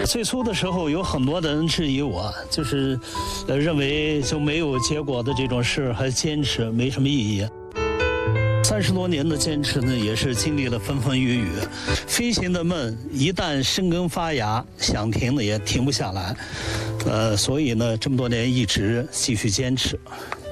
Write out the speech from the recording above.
最初的时候有很多的人质疑我，就是认为就没有结果的这种事还坚持没什么意义。30多年的坚持呢，也是经历了风风雨雨。飞行的梦一旦生根发芽，想停呢也停不下来。所以呢，这么多年一直继续坚持。